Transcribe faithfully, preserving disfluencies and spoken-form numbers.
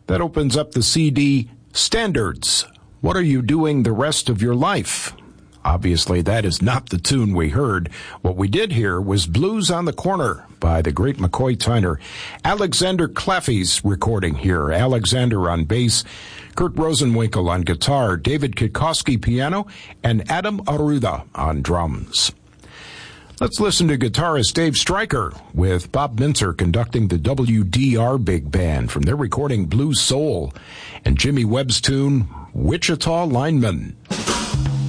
That opens up the C D Standards. What are you doing the rest of your life? Obviously, that is not the tune we heard. What we did hear was Blues on the Corner by the great McCoy Tyner. Alexander Claffey's recording here. Alexander on bass, Kurt Rosenwinkel on guitar, David Kikoski piano, and Adam Aruda on drums. Let's listen to guitarist Dave Stryker with Bob Mintzer conducting the W D R Big Band from their recording Blue Soul and Jimmy Webb's tune, Wichita Lineman.